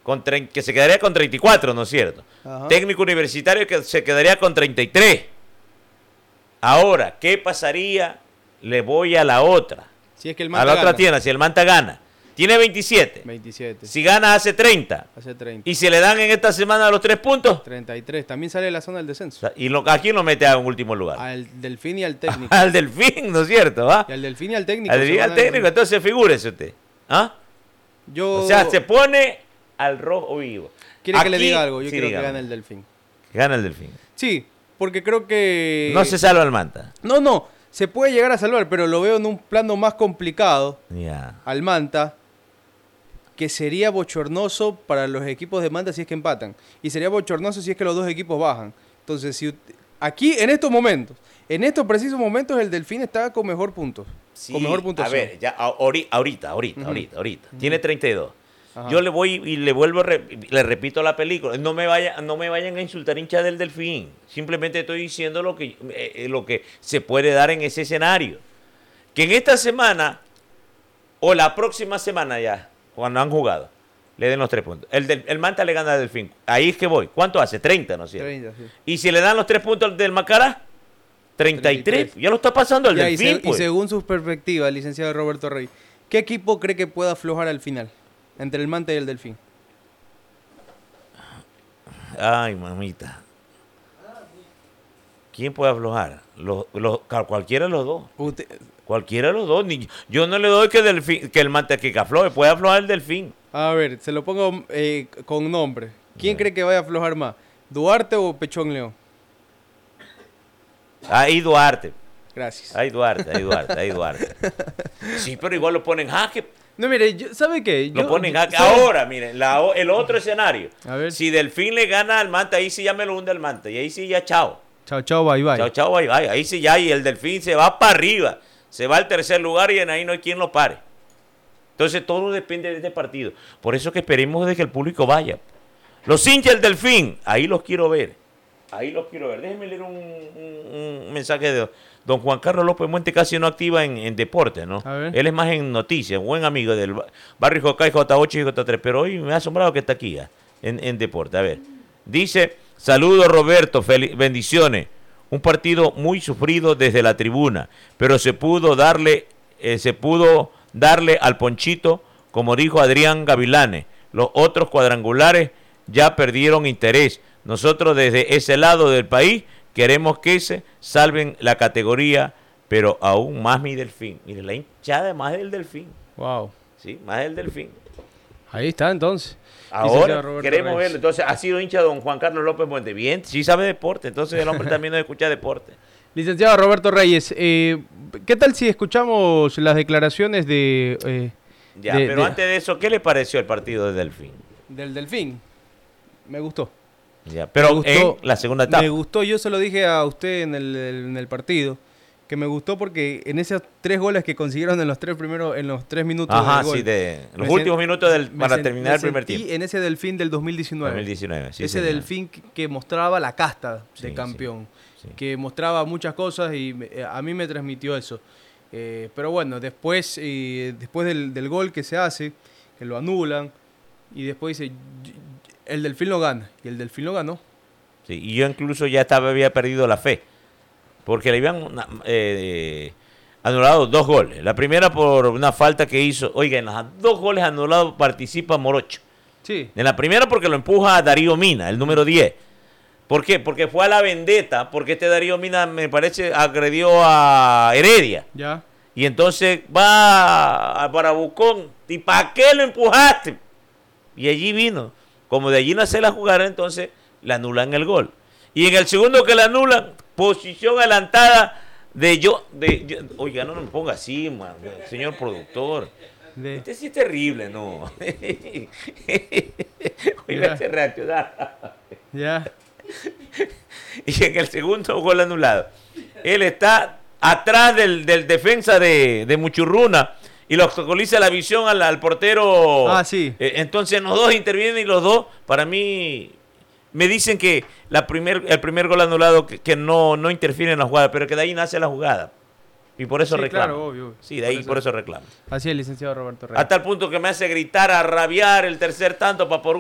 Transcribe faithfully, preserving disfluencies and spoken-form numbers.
con tre- que se quedaría con treinta y cuatro, ¿no es cierto? Ajá. Técnico Universitario que se quedaría con treinta y tres. Ahora, ¿qué pasaría? Le voy a la otra. Si es que el Manta a la gana. otra tienda, si el Manta gana. Tiene veintisiete. veintisiete. Si gana, hace treinta. Hace treinta. Y si le dan en esta semana los tres puntos. treinta y tres. También sale de la zona del descenso. ¿Y lo, a quién lo mete a un último lugar? Al Delfín y al técnico. Al Delfín, ¿no es cierto? ¿Va? Y al Delfín y al técnico. Al Delfín y al técnico, entonces figúrese usted. ¿Ah? Yo... O sea, se pone al rojo vivo. ¿Quiere Aquí, que le diga algo? Yo sí, quiero dígame. que gane el Delfín. Gana el Delfín. Sí, porque creo que... No se salva el Manta. No, no. Se puede llegar a salvar, pero lo veo en un plano más complicado. Ya. Yeah. Al Manta, que sería bochornoso para los equipos de Manta si es que empatan. Y sería bochornoso si es que los dos equipos bajan. Entonces, si aquí, en estos momentos, en estos precisos momentos, el Delfín está con mejor punto. Sí, con mejor puntuación. a ver, ya, ahorita, ahorita, ahorita, uh-huh. ahorita, ahorita. Uh-huh. Tiene treinta y dos. Ajá. Yo le voy y le vuelvo, a re, le repito la película. No me, vaya, no me vayan a insultar hinchas del Delfín. Simplemente estoy diciendo lo que, eh, lo que se puede dar en ese escenario. Que en esta semana, o la próxima semana ya, cuando han jugado, le den los tres puntos. El, del, el Manta le gana al Delfín. Ahí es que voy. ¿Cuánto hace? treinta, ¿no es cierto? treinta, sí. Y si le dan los tres puntos del Macará, treinta y tres. treinta y tres. Ya lo está pasando el ya, Delfín. Y, se, pues. y según sus perspectivas, licenciado Roberto Rey, ¿qué equipo cree que pueda aflojar al final? Entre el Manta y el Delfín. Ay, mamita. ¿Quién puede aflojar? Los, los, cualquiera de los dos. Usted... Cualquiera de los dos. Ni, yo no le doy que, delfín, que el Manta que afloje. Puede aflojar el Delfín. A ver, se lo pongo eh, con nombre. ¿Quién yeah. cree que vaya a aflojar más? ¿Duarte o Pechón León? Ahí Duarte. Gracias. Ahí Duarte, ahí Duarte, ahí Duarte. Sí, pero igual lo ponen jaque. No, mire, yo, ¿sabe qué? Lo yo, ponen jaque. Ahora, miren, la, el otro escenario. A ver. Si Delfín le gana al Manta, ahí sí ya me lo hunde el Manta. Y ahí sí ya chao. Chao, chao, bye, bye. Chao, chao, bye, bye. Ahí sí ya, y el Delfín se va para arriba. Se va al tercer lugar y en ahí no hay quien lo pare. Entonces todo depende de este partido. Por eso que esperemos de que el público vaya. Los hinchas del Delfín, ahí los quiero ver. Ahí los quiero ver. Déjenme leer un, un, un mensaje de don Juan Carlos López Muente, casi no activa en, en deporte, ¿no? Él es más en noticias, buen amigo del barrio Jocay, J ocho y J tres, pero hoy me ha asombrado que está aquí ya, en, en deporte. A ver, dice, saludos Roberto, bendiciones. Un partido muy sufrido desde la tribuna, pero se pudo darle, eh, se pudo darle al Ponchito, como dijo Adrián Gavilanes. Los otros cuadrangulares ya perdieron interés. Nosotros desde ese lado del país queremos que se salven la categoría, pero aún más mi Delfín. Mire, la hinchada más del Delfín. Wow. Sí, más del Delfín. Ahí está entonces. Ahora queremos verlo. Entonces ha sido hincha don Juan Carlos López Muente. Bien, sí sabe deporte. Entonces el hombre también nos escucha deporte. Licenciado Roberto Reyes, eh, ¿qué tal si escuchamos las declaraciones de... Eh, ya, de, pero de, antes de eso, ¿qué le pareció el partido del Delfín? Del Delfín. Me gustó. Ya, pero gustó, en la segunda etapa. Me gustó, yo se lo dije a usted en el, en el partido, que me gustó porque en esos tres goles que consiguieron en los tres primeros, en los tres minutos Ajá, del gol, sí, de los últimos sent, minutos del, para sent, terminar el primer tiempo. Y en ese Delfín del dos mil diecinueve. dos mil diecinueve, sí, ese señor. Delfín que, que mostraba la casta de sí, campeón, sí, sí. que mostraba muchas cosas y me, a mí me transmitió eso. Eh, pero bueno, después, eh, después del, del gol que se hace, que lo anulan, y después dice, el Delfín lo gana, y el Delfín lo ganó. Sí, y yo incluso ya estaba, había perdido la fe, porque le habían eh, anulado dos goles. La primera por una falta que hizo, oiga, en los dos goles anulados participa Morocho. Sí. En la primera porque lo empuja a Darío Mina, el número diez. ¿Por qué? Porque fue a la vendetta, porque este Darío Mina, me parece, agredió a Heredia. Ya. Y entonces va a Parabucón, ¿y para qué lo empujaste? Y allí vino. Como de allí no hace la jugada, entonces le anulan el gol. Y en el segundo que le anulan, posición adelantada de yo, de yo, oiga, no me ponga así, man, señor productor. De... Este sí es terrible, ¿no? Oiga, se reacciona. Ya. Y en el segundo gol anulado, él está atrás del, del defensa de, de Muchurruna y lo obstaculiza la visión al, al portero. Ah, sí. Eh, entonces los dos intervienen y los dos, para mí, me dicen que la primer, el primer gol anulado que, que no, no interfiere en la jugada, pero que de ahí nace la jugada. Y por eso sí, reclama. Claro, obvio. Sí, de ahí por eso, por eso reclama. Así es, licenciado Roberto Reyes. Hasta el punto que me hace gritar, a rabiar el tercer tanto para por